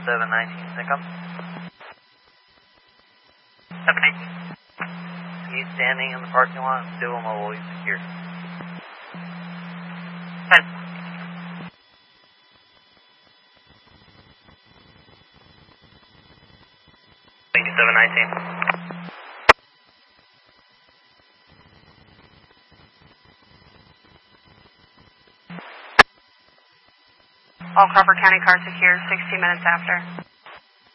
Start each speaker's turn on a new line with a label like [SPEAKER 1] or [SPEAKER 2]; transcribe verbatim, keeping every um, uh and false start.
[SPEAKER 1] seven nineteen, Syncom.
[SPEAKER 2] seventy.
[SPEAKER 1] He's standing in the parking lot, still mobile, he's secure.
[SPEAKER 2] ten. seven nineteen.
[SPEAKER 3] All Crawford County cars secure, sixty minutes after.